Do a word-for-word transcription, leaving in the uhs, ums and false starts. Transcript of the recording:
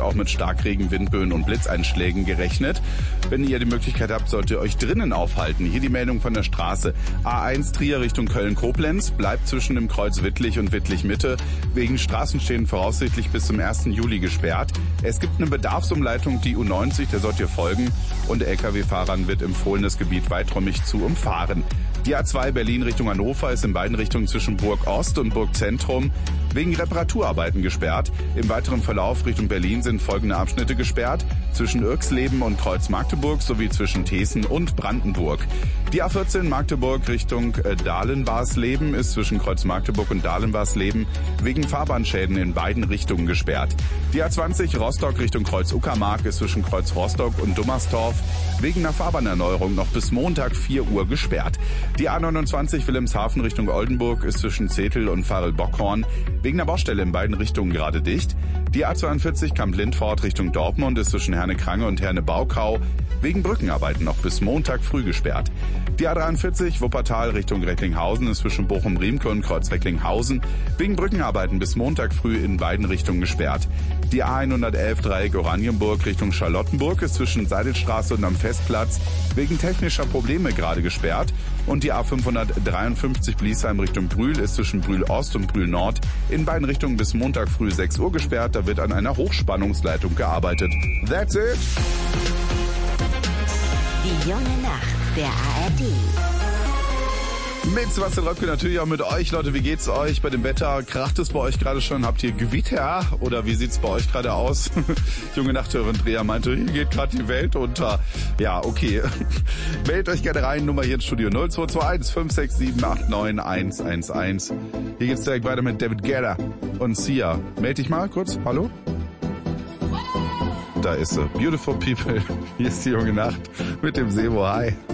auch mit Starkregen, Windböen und Blitzeinschlägen gerechnet. Wenn ihr die Möglichkeit habt, solltet ihr euch drinnen aufhalten. Hier die Meldung von der Straße. A eins Trier Richtung Köln-Koblenz bleibt zwischen dem Kreuz Wittlich und Wittlich-Mitte wegen Straßenstehen voraussichtlich bis zum ersten Juli gesperrt. Es gibt eine Bedarfsumleitung, die U neunzig, der sollt ihr folgen. Und L K W-Fahrern wird empfohlen, das Gebiet weiträumig zu umfahren. Die A zwei Berlin Richtung Hannover ist in beiden Richtungen zwischen Burg Ost und Burg Zentrum wegen Reparaturarbeiten gesperrt. Im weiteren Verlauf Richtung Berlin sind folgende Abschnitte gesperrt: zwischen Irxleben und Kreuz Magdeburg sowie zwischen Thesen und Brandenburg. Die A vierzehn Magdeburg Richtung äh, Dahlenwarsleben ist zwischen Kreuz Magdeburg und Dahlenwarsleben wegen Fahrbahnschäden in beiden Richtungen gesperrt. Die A zwanzig Rostock Richtung Kreuz Uckermark ist zwischen Kreuz Rostock und Dummersdorf wegen einer Fahrbahnerneuerung noch bis Montag vier Uhr gesperrt. Die A neunundzwanzig Wilhelmshaven Richtung Oldenburg ist zwischen Zetel und Farel-Bockhorn wegen einer Baustelle in beiden Richtungen gerade dicht. Die A zweiundvierzig Kamp-Lindfort Richtung Dortmund ist zwischen Herne-Krange und Herne-Baukau wegen Brückenarbeiten noch bis Montag früh gesperrt. Die A dreiundvierzig Wuppertal Richtung Recklinghausen ist zwischen Bochum-Riemke und Kreuz-Recklinghausen wegen Brückenarbeiten bis Montag früh in beiden Richtungen gesperrt. Die A hundertelf Dreieck Oranienburg Richtung Charlottenburg ist zwischen Seidelstraße und am Festplatz wegen technischer Probleme gerade gesperrt. Und die A fünfhundertdreiundfünfzig Bliesheim Richtung Brühl ist zwischen Brühl Ost und Brühl Nord in beiden Richtungen bis Montag früh sechs Uhr gesperrt. Da wird an einer Hochspannungsleitung gearbeitet. That's it! Die junge Nacht der A R D. Mit Sebastian Röpke natürlich auch mit euch. Leute, wie geht's euch bei dem Wetter? Kracht es bei euch gerade schon? Habt ihr Gewitter? Oder wie sieht's bei euch gerade aus? Junge Nachthörerin Dreher meinte, hier geht gerade die Welt unter. Ja, okay. Meldet euch gerne rein. Nummer hier ins Studio null zwei zwei eins fünf sechs sieben acht neun eins eins eins. Hier geht's direkt weiter mit David Guetta und Sia. Meld dich mal kurz. Hallo? Da ist sie. Beautiful People. Hier ist die junge Nacht mit dem Sebo. Hi.